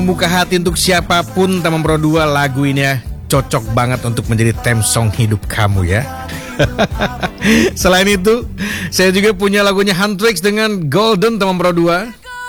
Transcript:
Membuka hati untuk siapapun, Taman Pro 2 lagu ini ya cocok banget untuk menjadi theme song hidup kamu ya. Selain itu, saya juga punya lagunya Huntrix dengan Golden Taman Pro 2.